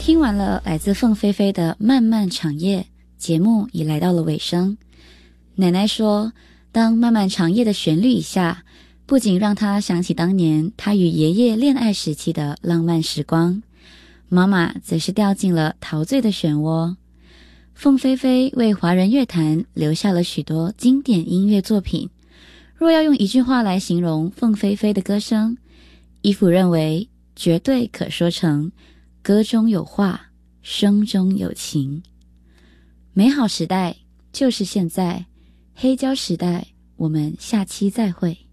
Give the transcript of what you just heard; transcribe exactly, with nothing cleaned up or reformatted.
听完了来自凤飞飞的漫漫长夜，节目已来到了尾声。奶奶说，当漫漫长夜的旋律一下，不仅让她想起当年她与爷爷恋爱时期的浪漫时光，妈妈则是掉进了陶醉的漩涡。凤飞飞为华人乐坛留下了许多经典音乐作品，若要用一句话来形容凤飞飞的歌声，依甫认为绝对可说成歌中有画，声中有情。美好时代就是现在，黑胶时代，我们下期再会。